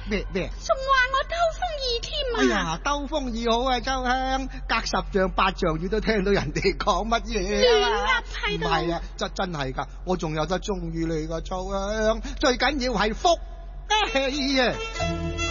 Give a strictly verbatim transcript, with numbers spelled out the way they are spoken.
咩咩？ 仲話我兜風耳添啊！ 哎呀，兜風耳好啊，秋香，隔十丈八丈遠都聽到人哋講乜嘢亂啊！ 噏喺度。 唔係啊，真真係噶，我仲有得中意你噶秋香，最緊要係福氣啊！